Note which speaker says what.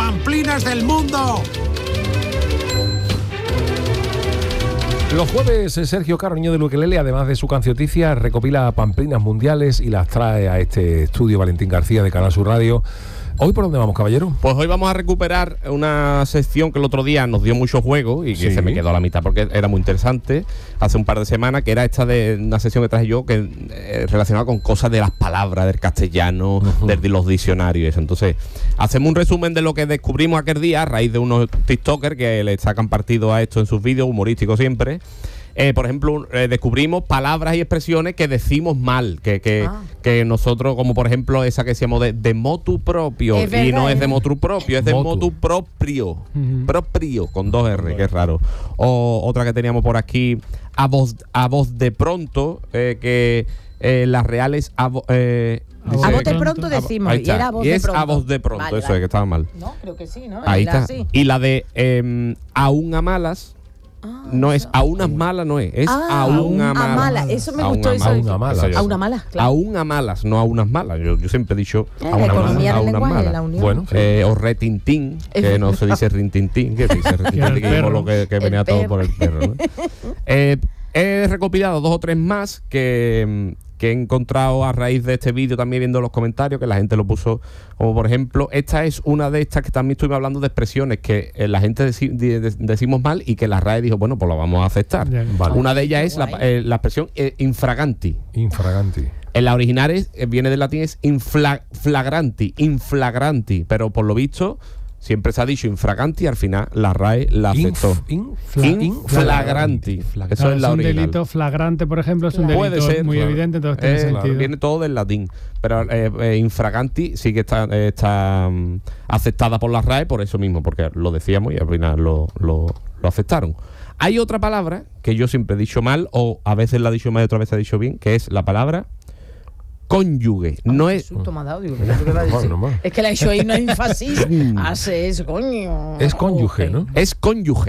Speaker 1: pamplinas del mundo.
Speaker 2: Los jueves, Sergio Carroño de Ukelele, además de su cancioticia, recopila pamplinas mundiales y las trae a este estudio Valentín García de Canal Sur Radio. ¿Hoy por dónde vamos, caballero?
Speaker 3: Pues hoy vamos a recuperar una sección que el otro día nos dio mucho juego y que se me quedó a la mitad porque era muy interesante hace un par de semanas, que era esta de una sección que traje yo que relacionada con cosas de las palabras, del castellano, de los diccionarios y eso. Entonces, hacemos un resumen de lo que descubrimos aquel día a raíz de unos tiktokers que le sacan partido a esto en sus vídeos, humorísticos siempre. Por ejemplo, descubrimos palabras y expresiones que decimos mal, que nosotros, como por ejemplo esa que decíamos de motu propio, y no es de motu propio, es de motu proprio, proprio, con 2 R, que es raro. O otra que teníamos por aquí, a voz de pronto, que las reales... A voz de
Speaker 4: pronto decimos, y era a voz de pronto.
Speaker 3: Es a voz de pronto, vale, eso es que estaba mal.
Speaker 4: No, creo que sí, ¿no?
Speaker 3: Ahí está. Sí. Y la de aún a malas. No es a unas malas, no es aún a malas.
Speaker 4: Eso me gustó, eso.
Speaker 2: A una mala,
Speaker 4: claro.
Speaker 3: Aún a malas, no a unas malas. Yo siempre he dicho
Speaker 4: a unas malas.
Speaker 2: Bueno,
Speaker 3: o retintín, que no se dice rintintín, que dice retintín, que es lo que venía todo por el perro, ¿no? He recopilado 2 o 3 más que he encontrado a raíz de este vídeo, también viendo los comentarios, que la gente lo puso, como por ejemplo, esta es una de estas que también estuvimos hablando de expresiones que la gente decimos mal y que la RAE dijo, bueno, pues lo vamos a aceptar. Vale. Una de ellas es la expresión infraganti.
Speaker 2: Infraganti.
Speaker 3: En la original viene del latín, es inflagranti, pero por lo visto... Siempre se ha dicho infraganti y al final la RAE la aceptó. Inflagranti. Eso es la original.
Speaker 5: Un delito flagrante, por ejemplo, es un delito muy evidente, entonces tiene sentido.
Speaker 3: Viene todo del latín. Pero infraganti sí que está aceptada por la RAE por eso mismo, porque lo decíamos y al final lo aceptaron. Hay otra palabra que yo siempre he dicho mal, o a veces la he dicho mal y otra vez la he dicho bien, que es la palabra cónyuge. No es...
Speaker 4: Es que la he hecho ahí, no es énfasis. Hace eso, coño.
Speaker 2: Es cónyuge, ¿no?
Speaker 3: Es cónyuge.